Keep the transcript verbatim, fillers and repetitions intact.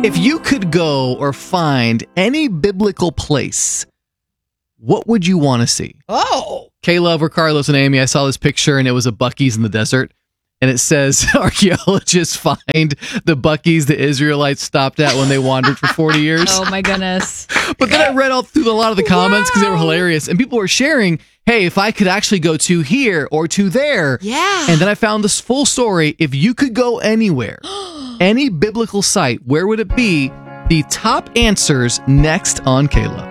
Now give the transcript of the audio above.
If you could go or find any biblical place, what would you want to see? Oh. Caleb or Carlos and Amy, I saw this picture and it was a Buc-ee's in the desert. And it says archaeologists find the Buc-ee's the Israelites stopped at when they wandered for forty years. Oh, my goodness. But then I read all through a lot of the comments because they were hilarious. And people were sharing, hey, if I could actually go to here or to there. Yeah. And then I found this full story. If you could go anywhere, any biblical site, where would it be? The top answers next on Caleb.